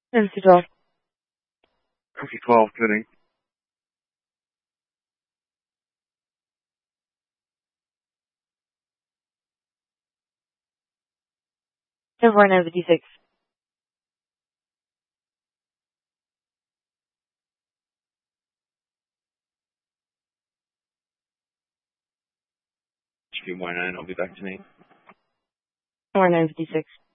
MC 12. MC 12, Gooding. Ten 4956. HQ19, I'll be back to me. 4956.